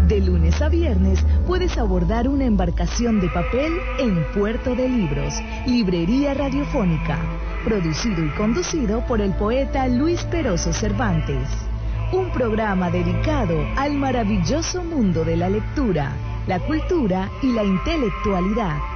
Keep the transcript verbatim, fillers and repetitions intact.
De lunes a viernes puedes abordar una embarcación de papel en Puerto de Libros, Librería Radiofónica, producido y conducido por el poeta Luis Peroso Cervantes. Un programa dedicado al maravilloso mundo de la lectura, la cultura y la intelectualidad.